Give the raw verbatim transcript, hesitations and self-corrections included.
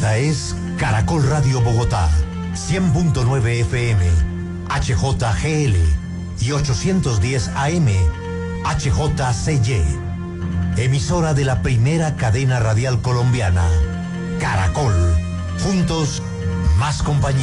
Esta es Caracol Radio Bogotá, cien punto nueve F M, H J G L y ochocientos diez A M, H J C Y. Emisora de la primera cadena radial colombiana, Caracol. Juntos, más compañía.